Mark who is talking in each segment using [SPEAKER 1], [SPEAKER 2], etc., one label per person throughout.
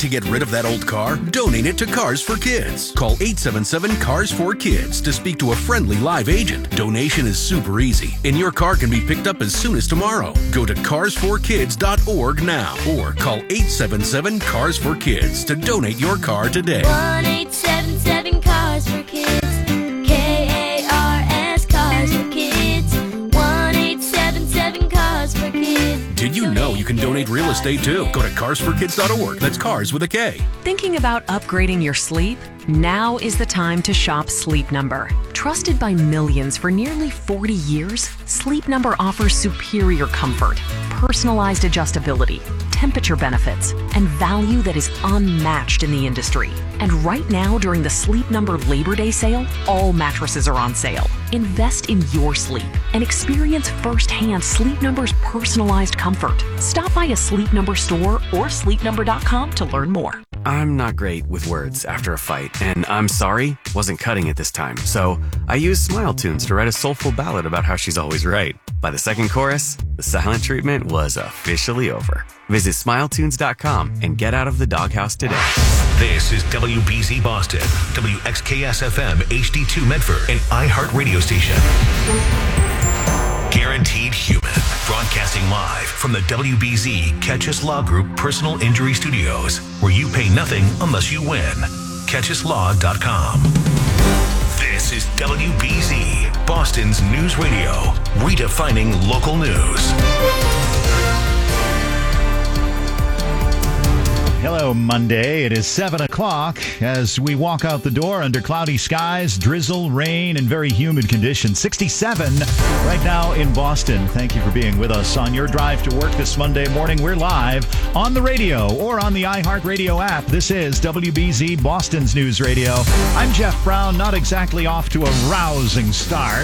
[SPEAKER 1] to get rid of that old car? Donate it to Cars for Kids. Call 877-CARS4KIDS to speak to a friendly live agent. Donation is super easy, and your car can be picked up as soon as tomorrow. Go to carsforkids.org now or call 877-CARS4KIDS to donate your car today.
[SPEAKER 2] 1-877-CARS4KIDS. KARS Cars for Kids. 1-877-CARS4KIDS.
[SPEAKER 1] Did you know you can donate real estate too? Go to carsforkids.org. That's cars with a K.
[SPEAKER 3] Thinking about upgrading your sleep? Now is the time to shop Sleep Number. Trusted by millions for nearly 40 years, Sleep Number offers superior comfort, personalized adjustability, temperature benefits, and value that is unmatched in the industry. And right now, during the Sleep Number Labor Day sale, all mattresses are on sale. Invest in your sleep and experience firsthand Sleep Number's personalized comfort. Stop by a Sleep Number store or sleepnumber.com to learn more.
[SPEAKER 4] I'm not great with words after a fight, and I'm sorry wasn't cutting it this time. So I used Smile Tunes to write a soulful ballad about how she's always right. By the second chorus, the silent treatment was officially over. Visit smiletunes.com and get out of the doghouse today.
[SPEAKER 5] This is WBZ Boston, WXKS-FM HD2 Medford, an iHeart radio station. Guaranteed Human, broadcasting live from the WBZ Catchus Law Group Personal Injury Studios, where you pay nothing unless you win. CatchusLaw.com. This is WBZ, Boston's news radio, redefining local news.
[SPEAKER 6] Hello, Monday. It is 7 o'clock as we walk out the door under cloudy skies, drizzle, rain, and very humid conditions. 67 right now in Boston. Thank you for being with us on your drive to work this Monday morning. We're live on the radio or on the iHeartRadio app. This is WBZ, Boston's News Radio. I'm Jeff Brown, not exactly off to a rousing start,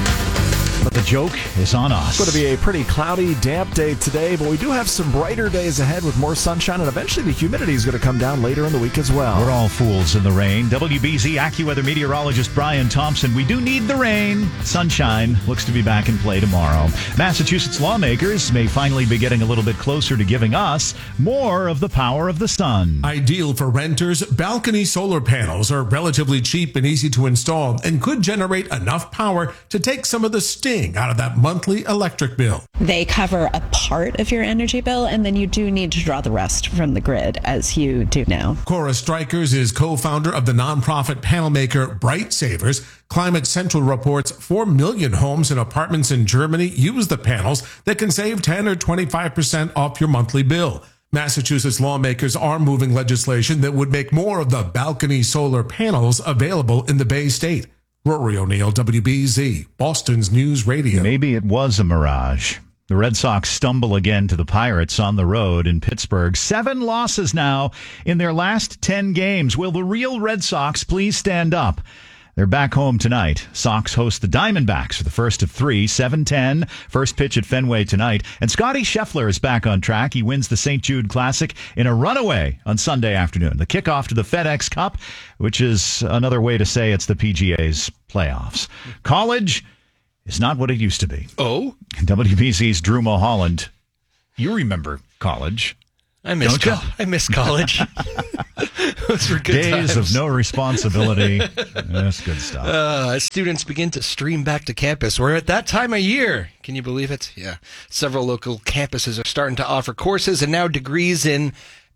[SPEAKER 6] but the joke is on us.
[SPEAKER 7] It's going to be a pretty cloudy, damp day today, but we do have some brighter days ahead with more sunshine, and eventually the humidity is going to come down later in the week as well.
[SPEAKER 6] We're all fools in the rain. WBZ AccuWeather meteorologist Brian Thompson. We do need the rain. Sunshine looks to be back in play tomorrow. Massachusetts lawmakers may finally be getting a little bit closer to giving us more of the power of the sun.
[SPEAKER 8] Ideal for renters, balcony solar panels are relatively cheap and easy to install and could generate enough power to take some of the sting out of that monthly electric bill.
[SPEAKER 9] They cover a part of your energy bill, and then you do need to draw the rest from the grid, as you do now.
[SPEAKER 8] Cora Strikers is co-founder of the nonprofit panel maker Bright Savers. Climate Central reports 4 million homes and apartments in Germany use the panels that can save 10 or 25% off your monthly bill. Massachusetts lawmakers are moving legislation that would make more of the balcony solar panels available in the Bay State. Rory O'Neill, WBZ, Boston's News Radio.
[SPEAKER 6] Maybe it was a mirage. The Red Sox stumble again to the Pirates on the road in Pittsburgh. 7 losses now in their last 10 games. Will the real Red Sox please stand up? They're back home tonight. Sox host the Diamondbacks for the first of 3, 7:10. First pitch at Fenway tonight. And Scotty Scheffler is back on track. He wins the St. Jude Classic in a runaway on Sunday afternoon. The kickoff to the FedEx Cup, which is another way to say it's the PGA's playoffs. College is not what it used to be.
[SPEAKER 10] Oh?
[SPEAKER 6] WBC's Drew Mulholland. You remember college.
[SPEAKER 10] I miss college. Those were good
[SPEAKER 6] Days
[SPEAKER 10] times.
[SPEAKER 6] of no responsibility. That's good stuff.
[SPEAKER 10] As students begin to stream back to campus, we're at that time of year. Can you believe it? Yeah. Several local campuses are starting to offer courses and now degrees in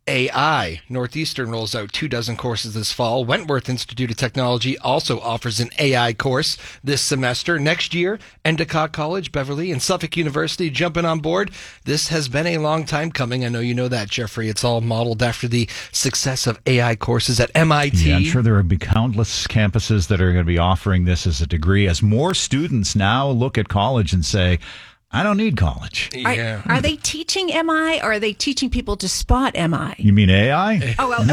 [SPEAKER 10] AI. Northeastern rolls out 24 courses this fall. Wentworth Institute of Technology also offers an AI course this semester. Next year, Endicott College, Beverly, and Suffolk University jumping on board. This has been a long time coming. I know you know that, Jeffrey. It's all modeled after the success of AI courses at MIT.
[SPEAKER 6] Yeah, I'm sure there will be countless campuses that are going to be offering this as a degree as more students now look at college and say, I don't need college.
[SPEAKER 10] Yeah.
[SPEAKER 11] Are they teaching MI or are they teaching people to spot MI?
[SPEAKER 6] You mean AI?
[SPEAKER 11] Oh, well.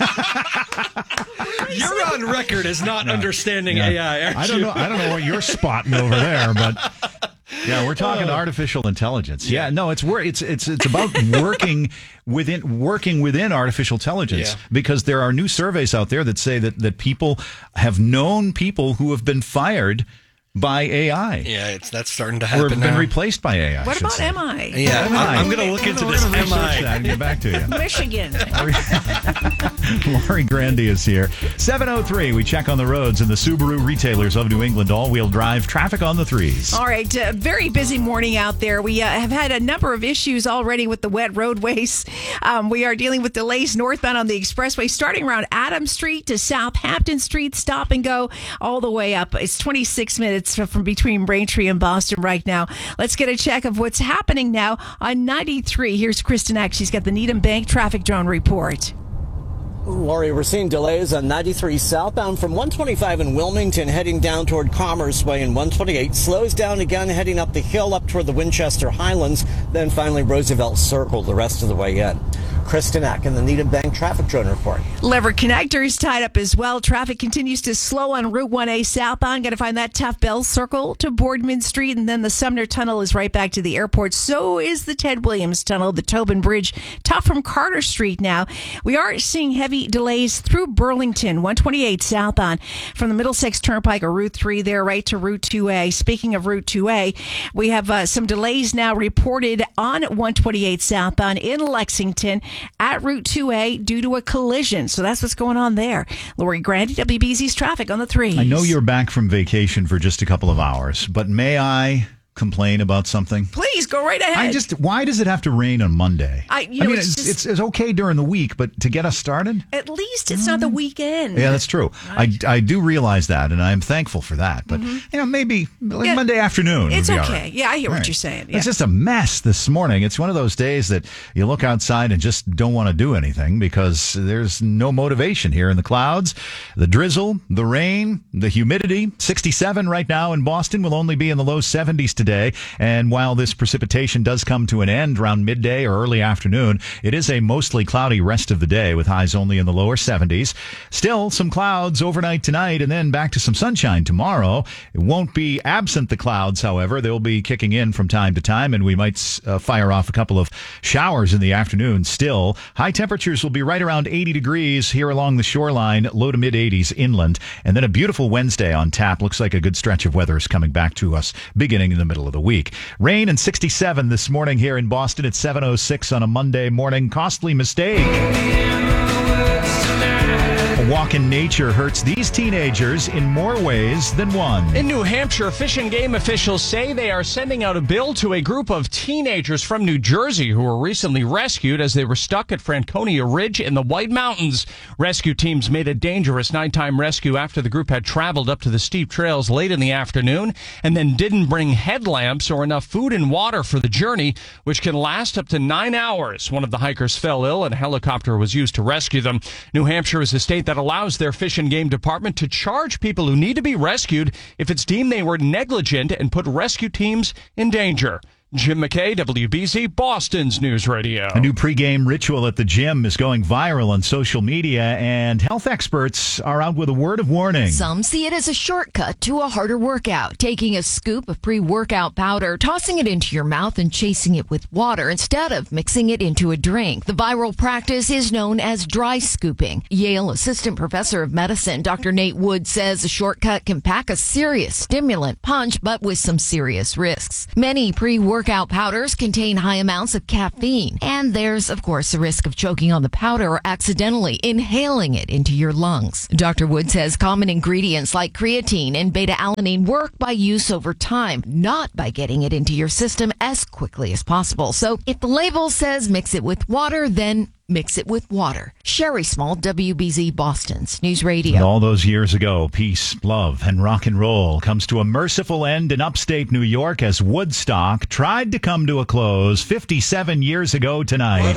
[SPEAKER 10] You're on record as not understanding AI, aren't
[SPEAKER 6] I don't
[SPEAKER 10] you?
[SPEAKER 6] know. I don't know what you're spotting over there, but yeah, we're talking artificial intelligence. Yeah, no, it's about working within artificial intelligence because there are new surveys out there that say that people have known people who have been fired by AI.
[SPEAKER 10] Yeah, that's starting to
[SPEAKER 6] Or
[SPEAKER 10] happen
[SPEAKER 6] have
[SPEAKER 10] now.
[SPEAKER 6] been replaced by AI.
[SPEAKER 11] What
[SPEAKER 6] should
[SPEAKER 11] about
[SPEAKER 6] say.
[SPEAKER 11] MI?
[SPEAKER 10] Yeah, I'm going to look into this
[SPEAKER 6] We're gonna research
[SPEAKER 10] MI.
[SPEAKER 6] that and get back to you.
[SPEAKER 11] Michigan.
[SPEAKER 6] Lori Grandy is here. 7:03. We check on the roads and the Subaru retailers of New England. All-wheel drive traffic on the threes.
[SPEAKER 11] All right, very busy morning out there. We have had a number of issues already with the wet roadways. We are dealing with delays northbound on the expressway, starting around Adams Street to Southampton Street, stop and go all the way up. It's 26 minutes from between Braintree and Boston right now. Let's get a check of what's happening now on 93. Here's Kristen Eck. She's got the Needham Bank traffic drone report.
[SPEAKER 12] Lori, we're seeing delays on 93 southbound from 125 in Wilmington heading down toward Commerce Way, and 128 slows down again heading up the hill up toward the Winchester Highlands, then finally Roosevelt Circle the rest of the way in. Kristen Eck in the Needham Bank traffic drone report.
[SPEAKER 11] Lever Connector is tied up as well. Traffic continues to slow on Route 1A southbound. Got to find that tough Bell Circle to Boardman Street, and then the Sumner Tunnel is right back to the airport. So is the Ted Williams Tunnel, the Tobin Bridge, tough from Carter Street now. We are seeing heavy delays through Burlington, 128 southbound from the Middlesex Turnpike or Route 3 there right to Route 2A. Speaking of Route 2A, we have some delays now reported on 128 southbound in Lexington at Route 2A due to a collision. So that's what's going on there. Lori Grandy, WBZ's traffic on the threes.
[SPEAKER 6] I know you're back from vacation for just a couple of hours, but may I complain about something?
[SPEAKER 11] Please go right ahead.
[SPEAKER 6] Why does it have to rain on Monday?
[SPEAKER 11] It's
[SPEAKER 6] it's okay during the week, but to get us started?
[SPEAKER 11] At least it's not the weekend.
[SPEAKER 6] Yeah, that's true.
[SPEAKER 11] Right.
[SPEAKER 6] I do realize that, and I'm thankful for that. But, maybe Monday afternoon
[SPEAKER 11] It's
[SPEAKER 6] would be
[SPEAKER 11] okay.
[SPEAKER 6] all right.
[SPEAKER 11] Yeah, I hear
[SPEAKER 6] All
[SPEAKER 11] what
[SPEAKER 6] right.
[SPEAKER 11] you're saying. Yeah.
[SPEAKER 6] It's just a mess this morning. It's one of those days that you look outside and just don't want to do anything because there's no motivation here in the clouds. The drizzle, the rain, the humidity. 67 right now in Boston. Will only be in the low 70s today. And while this precipitation does come to an end around midday or early afternoon, it is a mostly cloudy rest of the day with highs only in the lower 70s. Still some clouds overnight tonight and then back to some sunshine tomorrow. It won't be absent the clouds, however. They'll be kicking in from time to time, and we might fire off a couple of showers in the afternoon still. High temperatures will be right around 80 degrees here along the shoreline, low to mid 80s inland. And then a beautiful Wednesday on tap. Looks like a good stretch of weather is coming back to us beginning in the middle of the week. Rain and 67 this morning here in Boston at 7:06 on a Monday morning. Costly mistake. A walk in nature hurts these teenagers in more ways than one.
[SPEAKER 13] In New Hampshire, Fish and Game officials say they are sending out a bill to a group of teenagers from New Jersey who were recently rescued as they were stuck at Franconia Ridge in the White Mountains. Rescue teams made a dangerous nighttime rescue after the group had traveled up to the steep trails late in the afternoon and then didn't bring headlamps or enough food and water for the journey, which can last up to 9 hours. One of the hikers fell ill and a helicopter was used to rescue them. New Hampshire is a state that allows their Fish and Game department to charge people who need to be rescued if it's deemed they were negligent and put rescue teams in danger. Jim McKay, WBZ, Boston's News Radio.
[SPEAKER 6] A new pregame ritual at the gym is going viral on social media, and health experts are out with a word of warning.
[SPEAKER 14] Some see it as a shortcut to a harder workout, taking a scoop of pre-workout powder, tossing it into your mouth, and chasing it with water instead of mixing it into a drink. The viral practice is known as dry scooping. Yale Assistant Professor of Medicine Dr. Nate Wood says a shortcut can pack a serious stimulant punch, but with some serious risks. Many pre-workout powders contain high amounts of caffeine, and there's, of course, a risk of choking on the powder or accidentally inhaling it into your lungs. Dr. Wood says common ingredients like creatine and beta-alanine work by use over time, not by getting it into your system as quickly as possible. So if the label says mix it with water, then mix it with water. Sherry Small, WBZ, Boston's News Radio.
[SPEAKER 6] All those years ago, peace, love, and rock and roll comes to a merciful end in upstate New York as Woodstock tried to come to a close 57 years ago tonight.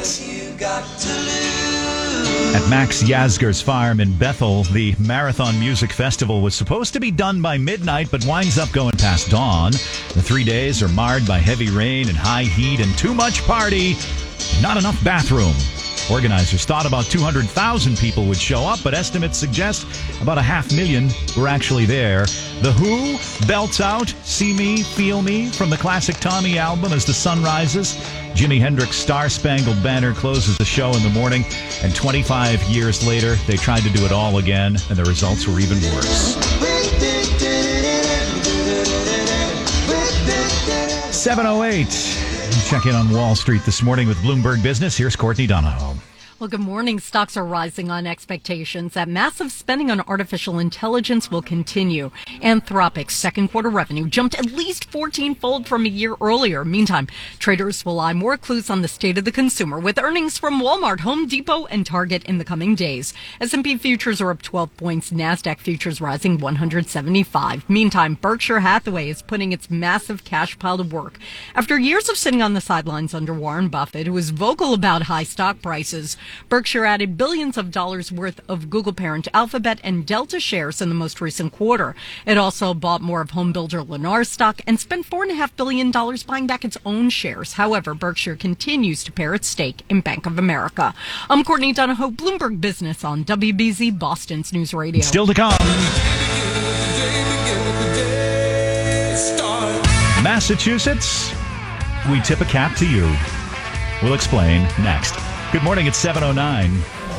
[SPEAKER 6] At Max Yasgur's farm in Bethel, the Marathon Music Festival was supposed to be done by midnight, but winds up going past dawn. The 3 days are marred by heavy rain and high heat and too much party, not enough bathroom. Organizers thought about 200,000 people would show up, but estimates suggest about 500,000 were actually there. The Who belts out See Me, Feel Me from the classic Tommy album as the sun rises. Jimi Hendrix's Star Spangled Banner closes the show in the morning, and 25 years later, they tried to do it all again, and the results were even worse. 7:08. Check in on Wall Street this morning with Bloomberg Business. Here's Courtney Donahoe.
[SPEAKER 15] Well, good morning. Stocks are rising on expectations that massive spending on artificial intelligence will continue. Anthropic's second quarter revenue jumped at least 14-fold from a year earlier. Meantime, traders will eye more clues on the state of the consumer with earnings from Walmart, Home Depot, and Target in the coming days. S&P futures are up 12 points. NASDAQ futures rising 175. Meantime, Berkshire Hathaway is putting its massive cash pile to work. After years of sitting on the sidelines under Warren Buffett, who was vocal about high stock prices, Berkshire added billions of dollars worth of Google parent Alphabet and Delta shares in the most recent quarter. It also bought more of home builder Lennar stock and spent $4.5 billion buying back its own shares. However, Berkshire continues to pare its stake in Bank of America. I'm Courtney Donahoe, Bloomberg Business on WBZ Boston's News Radio.
[SPEAKER 6] Still to come. Massachusetts, we tip a cap to you. We'll explain next. Good morning, it's 7:09.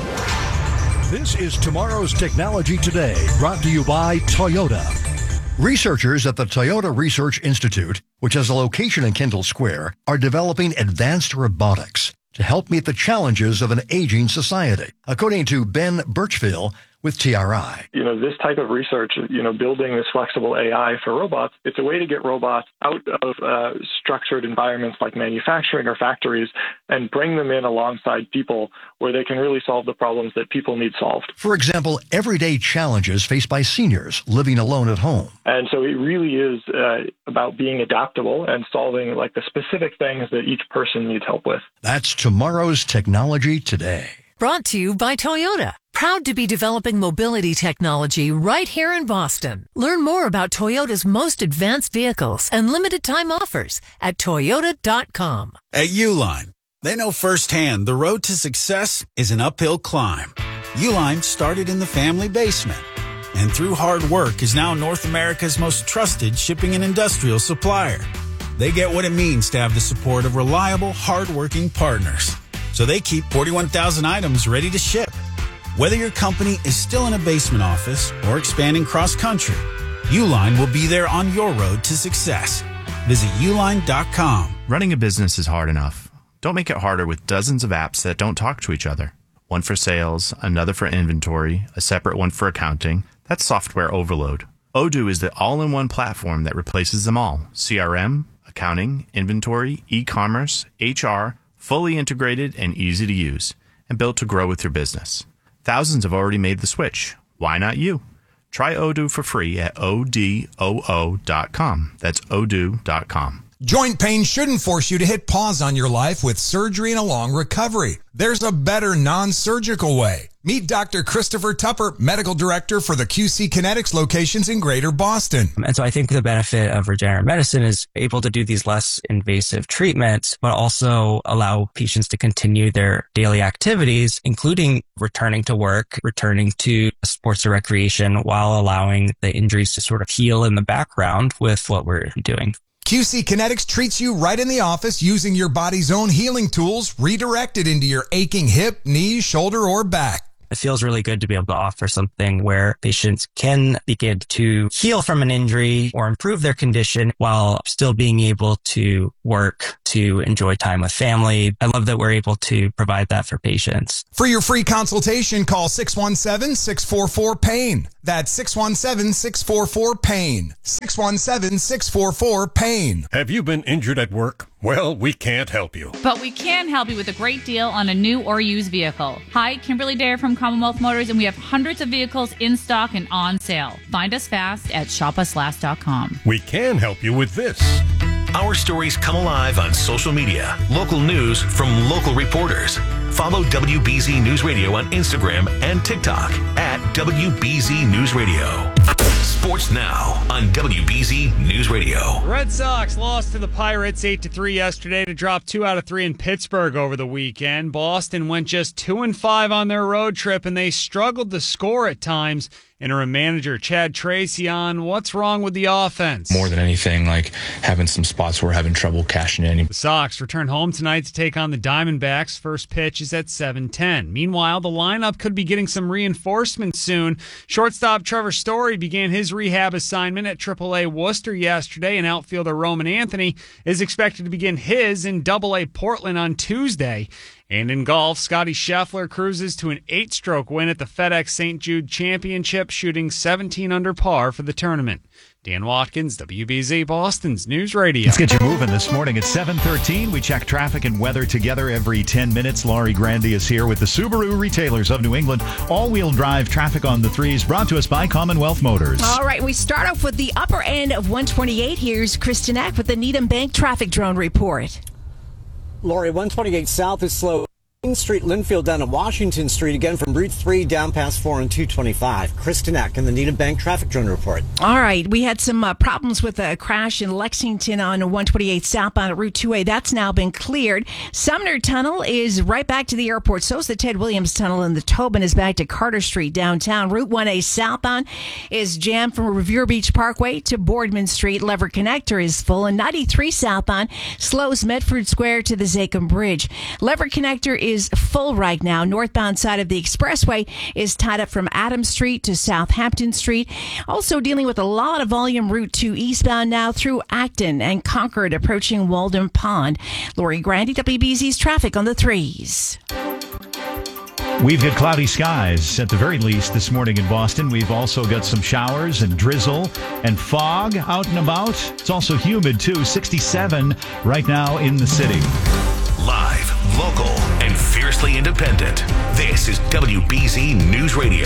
[SPEAKER 16] This is Tomorrow's Technology Today, brought to you by Toyota. Researchers at the Toyota Research Institute, which has a location in Kendall Square, are developing advanced robotics to help meet the challenges of an aging society, according to Ben Birchfield with TRI.
[SPEAKER 17] This type of research, building this flexible AI for robots, it's a way to get robots out of structured environments like manufacturing or factories and bring them in alongside people where they can really solve the problems that people need solved.
[SPEAKER 16] For example, everyday challenges faced by seniors living alone at home.
[SPEAKER 17] And so it really is about being adaptable and solving the specific things that each person needs help with.
[SPEAKER 16] That's Tomorrow's Technology Today.
[SPEAKER 18] Brought to you by Toyota. Proud to be developing mobility technology right here in Boston. Learn more about Toyota's most advanced vehicles and limited time offers at Toyota.com.
[SPEAKER 19] At Uline, they know firsthand the road to success is an uphill climb. Uline started in the family basement and through hard work is now North America's most trusted shipping and industrial supplier. They get what it means to have the support of reliable, hardworking partners. So they keep 41,000 items ready to ship. Whether your company is still in a basement office or expanding cross-country, Uline will be there on your road to success. Visit uline.com.
[SPEAKER 20] Running a business is hard enough. Don't make it harder with dozens of apps that don't talk to each other. One for sales, another for inventory, a separate one for accounting. That's software overload. Odoo is the all-in-one platform that replaces them all. CRM, accounting, inventory, e-commerce, HR, fully integrated and easy to use, and built to grow with your business. Thousands have already made the switch. Why not you? Try Odoo for free at odoo.com. That's odoo.com.
[SPEAKER 21] Joint pain shouldn't force you to hit pause on your life with surgery and a long recovery. There's a better non-surgical way. Meet Dr. Christopher Tupper, Medical Director for the QC Kinetics locations in Greater Boston.
[SPEAKER 22] And so I think the benefit of regenerative medicine is able to do these less invasive treatments, but also allow patients to continue their daily activities, including returning to work, returning to sports or recreation, while allowing the injuries to sort of heal in the background with what we're doing.
[SPEAKER 21] QC Kinetics treats you right in the office using your body's own healing tools redirected into your aching hip, knee, shoulder, or back.
[SPEAKER 22] It feels really good to be able to offer something where patients can begin to heal from an injury or improve their condition while still being able to work, to enjoy time with family. I love that we're able to provide that for patients.
[SPEAKER 21] For your free consultation, call 617-644-PAIN. That's 617-644-PAIN. 617-644-PAIN.
[SPEAKER 23] Have you been injured at work? Well, we can't help you.
[SPEAKER 24] But we can help you with a great deal on a new or used vehicle. Hi, Kimberly Dare from Commonwealth Motors, and we have hundreds of vehicles in stock and on sale. Find us fast at shopuslast.com.
[SPEAKER 23] We can help you with this.
[SPEAKER 5] Our stories come alive on social media. Local news from local reporters. Follow WBZ News Radio on Instagram and TikTok at WBZ News Radio. Sports now on WBZ News Radio.
[SPEAKER 13] Red Sox lost to the Pirates 8-3 yesterday to drop 2 out of 3 in Pittsburgh over the weekend. Boston went just 2-5 on their road trip, and they struggled to score at times
[SPEAKER 1] Interim manager Chad Tracy on what's wrong with the offense.
[SPEAKER 2] More than anything, like having some spots where we're having trouble cashing in.
[SPEAKER 1] The Sox return home tonight to take on the Diamondbacks. First pitch is at 7:10. Meanwhile, the lineup could be getting some reinforcements soon. Shortstop Trevor Story began his rehab assignment at AAA Worcester yesterday, and outfielder Roman Anthony is expected to begin his in AA Portland on Tuesday. And in golf, Scotty Scheffler cruises to an 8-stroke win at the FedEx St. Jude Championship, shooting 17 under par for the tournament. Dan Watkins, WBZ Boston's News Radio.
[SPEAKER 6] Let's get you moving this morning at 7:13. We check traffic and weather together every 10 minutes. Laurie Grandy is here with the Subaru Retailers of New England. All-wheel drive traffic on the threes brought to us by Commonwealth Motors.
[SPEAKER 11] All right, we start off with the upper end of 128. Here's Kristen Eck with the Needham Bank traffic drone report.
[SPEAKER 12] Lori, 128 south is slow. Main Street, Linfield down to Washington Street, again from Route 3 down past 4 and 225. Kristen Eck in the Needham Bank traffic drone report.
[SPEAKER 11] All right, we had some problems with a crash in Lexington on 128 southbound at Route 2A. That's now been cleared. Sumner Tunnel is right back to the airport. So is the Ted Williams Tunnel, and the Tobin is back to Carter Street downtown. Route 1A southbound is jammed from Revere Beach Parkway to Boardman Street. Lever Connector is full, and 93 southbound slows Medford Square to the Zachem Bridge. Lever Connector is full right now. Northbound side of the expressway is tied up from Adams Street to Southampton Street. Also dealing with a lot of volume Route 2 eastbound now through Acton and Concord, approaching Walden Pond. Lori Grandy, WBZ's traffic on the threes.
[SPEAKER 6] We've got cloudy skies at the very least this morning in Boston. We've also got some showers and drizzle and fog out and about. It's also humid too. 67 right now in the city.
[SPEAKER 5] Live, local, and fiercely independent. This is WBZ News Radio.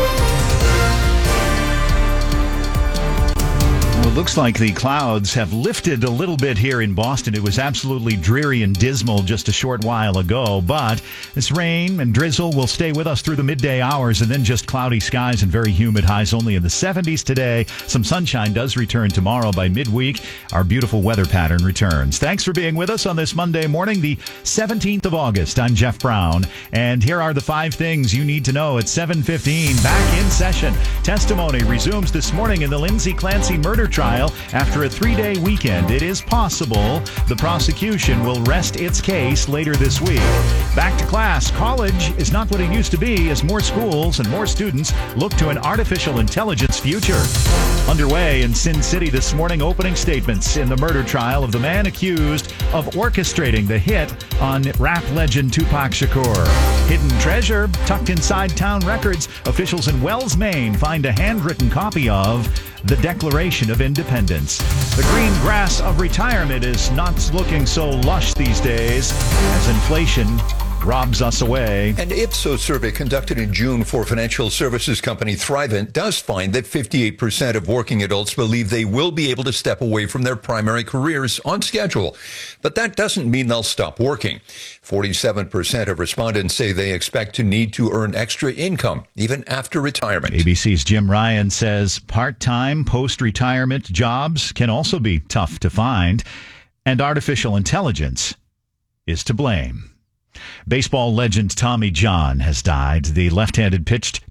[SPEAKER 6] Well, it looks like the clouds have lifted a little bit here in Boston. It was absolutely dreary and dismal just a short while ago, but this rain and drizzle will stay with us through the midday hours, and then just cloudy skies and very humid, highs only in the 70s today. Some sunshine does return tomorrow. By midweek, our beautiful weather pattern returns. Thanks for being with us on this Monday morning, the 17th of August. I'm Jeff Brown, and here are the 5 things you need to know at 7:15. Back in session. Testimony resumes this morning in the Lindsay Clancy murder trial after a 3-day weekend. It is possible the prosecution will rest its case later this week. Back to class. College is not what it used to be as more schools and more students look to an artificial intelligence future. Underway in Sin City this morning, opening statements in the murder trial of the man accused of orchestrating the hit on rap legend Tupac Shakur. Hidden treasure tucked inside town records. Officials in Wells, Maine find a handwritten copy of the Declaration of Independence. The green grass of retirement is not looking so lush these days as inflation robs us away.
[SPEAKER 3] An Ipsos survey conducted in June for financial services company Thrivent does find that 58% of working adults believe they will be able to step away from their primary careers on schedule. But that doesn't mean they'll stop working. 47% of respondents say they expect to need to earn extra income even after retirement.
[SPEAKER 6] ABC's Jim Ryan says part-time, post-retirement jobs can also be tough to find, and artificial intelligence is to blame. Baseball legend Tommy John has died. The left-hander pitched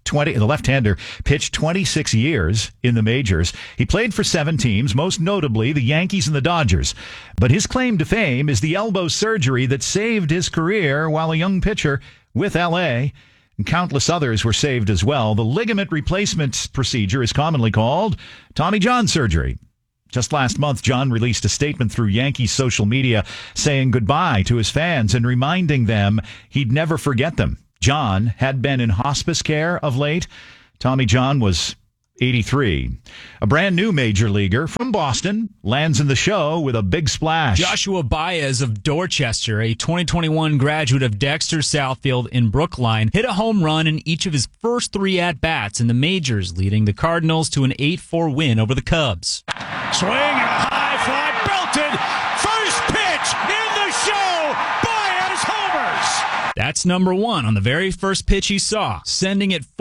[SPEAKER 6] 26 years in the majors. He played for 7 teams, most notably the Yankees and the Dodgers. But his claim to fame is the elbow surgery that saved his career while a young pitcher with L.A., and countless others were saved as well. The ligament replacement procedure is commonly called Tommy John surgery. Just last month, John released a statement through Yankees social media saying goodbye to his fans and reminding them he'd never forget them. John had been in hospice care of late. Tommy John was 83. A brand new major leaguer from Boston lands in the show with a big splash.
[SPEAKER 13] Joshua Baez of Dorchester, a 2021 graduate of Dexter Southfield in Brookline, hit a home run in each of his first 3 at-bats in the majors, leading the Cardinals to an 8-4 win over the Cubs.
[SPEAKER 4] Swing and a high fly, belted, first pitch in the show, Baez homers.
[SPEAKER 1] That's number one on the very first pitch he saw, sending it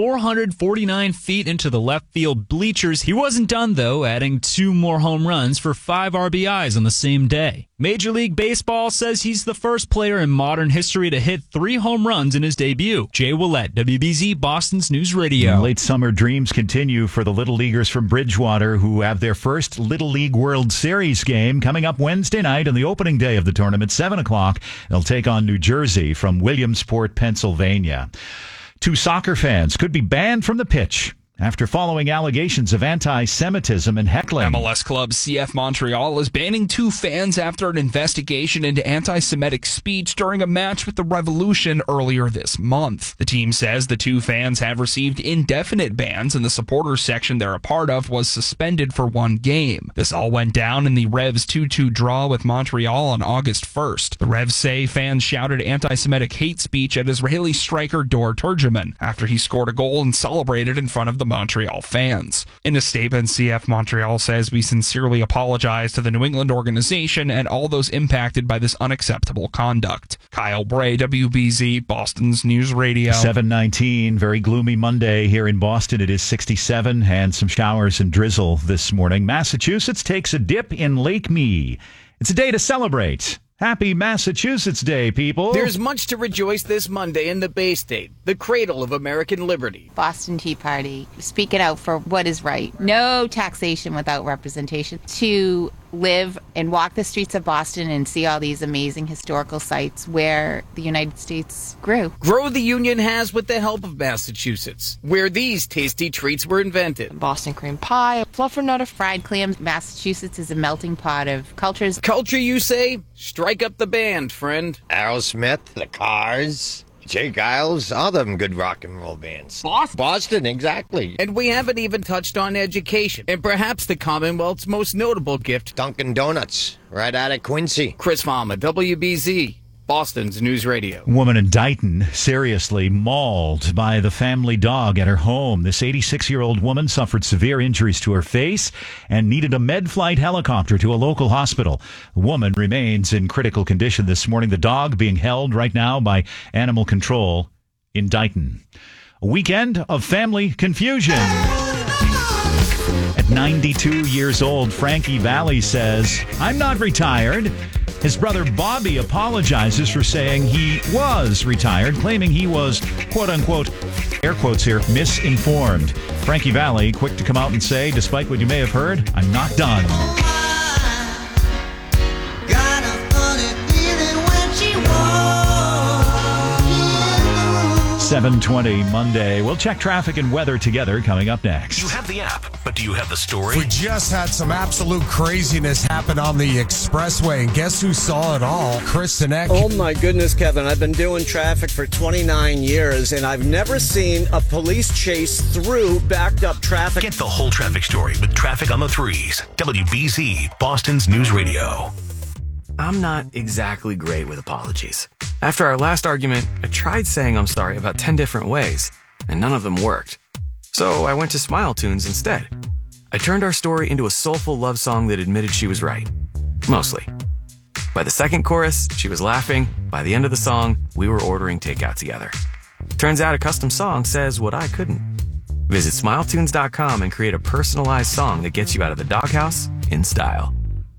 [SPEAKER 1] 449 feet into the left field bleachers. He wasn't done, though, adding 2 more home runs for 5 RBIs on the same day. Major League Baseball says he's the first player in modern history to hit 3 home runs in his debut. Jay Willett, WBZ, Boston's News Radio.
[SPEAKER 6] Late summer dreams continue for the Little Leaguers from Bridgewater, who have their first Little League World Series game coming up Wednesday night on the opening day of the tournament, 7 o'clock. They'll take on New Jersey from Williamsport, Pennsylvania. 2 soccer fans could be banned from the pitch after following allegations of anti-Semitism and heckling.
[SPEAKER 7] MLS club CF Montreal is banning 2 fans after an investigation into anti-Semitic speech during a match with the Revolution earlier this month. The team says the 2 fans have received indefinite bans, and the supporters section they're a part of was suspended for 1 game. This all went down in the Revs 2-2 draw with Montreal on August 1st. The Revs say fans shouted anti-Semitic hate speech at Israeli striker Dor Turgeman after he scored a goal and celebrated in front of the Montreal fans. In a statement, CF Montreal says, "We sincerely apologize to the New England organization and all those impacted by this unacceptable conduct." Kyle Bray, WBZ, Boston's News Radio.
[SPEAKER 6] 7:19, very gloomy Monday here in Boston. It is 67 and some showers and drizzle this morning. Massachusetts takes a dip in Lake Mead. It's a day to celebrate. Happy Massachusetts Day, people.
[SPEAKER 8] There's much to rejoice this Monday in the Bay State, the cradle of American liberty.
[SPEAKER 9] Boston Tea Party, speaking out for what is right. No taxation without representation. To live and walk the streets of Boston and see all these amazing historical sites where the United States grew.
[SPEAKER 8] Grow the Union has with the help of Massachusetts, where these tasty treats were invented.
[SPEAKER 9] Boston cream pie, fluffernutter, fried clams. Massachusetts is a melting pot of cultures.
[SPEAKER 8] Culture, you say? Strike up the band, friend.
[SPEAKER 10] Aerosmith, the Cars, Jay Giles, all them good rock and roll bands. Boston, exactly.
[SPEAKER 8] And we haven't even touched on education, and perhaps the Commonwealth's most notable gift,
[SPEAKER 10] Dunkin' Donuts, right out of Quincy.
[SPEAKER 8] Chris Fama, WBZ, Boston's News Radio.
[SPEAKER 6] Woman in Dighton seriously mauled by the family dog at her home. This 86-year-old woman suffered severe injuries to her face and needed a med-flight helicopter to a local hospital. The woman remains in critical condition this morning. The dog being held right now by animal control in Dighton. A weekend of family confusion. At 92 years old, Frankie Valli says, "I'm not retired." His brother Bobby apologizes for saying he was retired, claiming he was, quote-unquote, air quotes here, misinformed. Frankie Valli, quick to come out and say, despite what you may have heard, I'm not done. 7:20 Monday. We'll check traffic and weather together coming up next.
[SPEAKER 5] You have the app, but do you have the story?
[SPEAKER 25] We just had some absolute craziness happen on the expressway, and guess who saw it all? Chris Sinek.
[SPEAKER 12] Oh my goodness, Kevin. I've been doing traffic for 29 years, and I've never seen a police chase through backed up traffic.
[SPEAKER 5] Get the whole traffic story with Traffic on the Threes. WBZ, Boston's News Radio.
[SPEAKER 26] I'm not exactly great with apologies. After our last argument, I tried saying I'm sorry about 10 different ways, and none of them worked. So I went to Smile Tunes instead. I turned our story into a soulful love song that admitted she was right. Mostly. By the second chorus, she was laughing. By the end of the song, we were ordering takeout together. Turns out a custom song says what I couldn't. Visit SmileTunes.com and create a personalized song that gets you out of the doghouse in style.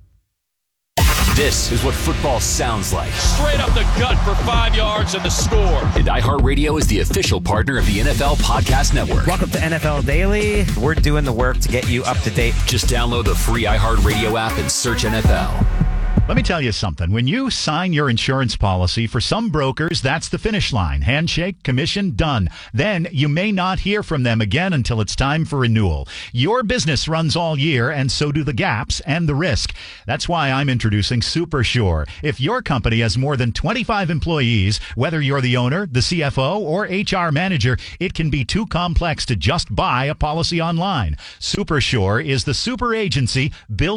[SPEAKER 27] This is what football sounds like.
[SPEAKER 4] Straight up the gut for 5 yards and the score.
[SPEAKER 27] And iHeartRadio is the official partner of the NFL Podcast Network.
[SPEAKER 28] Welcome to NFL Daily. We're doing the work to get you up to date.
[SPEAKER 27] Just download the free iHeartRadio app and search NFL.
[SPEAKER 6] Let me tell you something. When you sign your insurance policy, for some brokers, that's the finish line. Handshake, commission, done. Then you may not hear from them again until it's time for renewal. Your business runs all year, and so do the gaps and the risk. That's why I'm introducing SuperSure. If your company has more than 25 employees, whether you're the owner, the CFO, or HR manager, it can be too complex to just buy a policy online. SuperSure is the super agency built